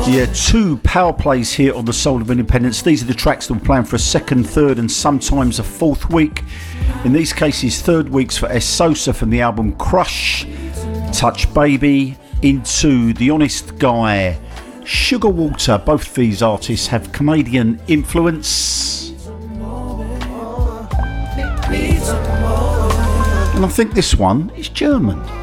Yeah, 2 power plays here on the Soul of Independence. These are the tracks that we're playing for a second, third and sometimes a fourth week. In these cases, third weeks for S. Sosa from the album Crush, Touch Baby, Into, The Honest Guy, Sugar Water. Both these artists have Canadian influence. And I think this one is German.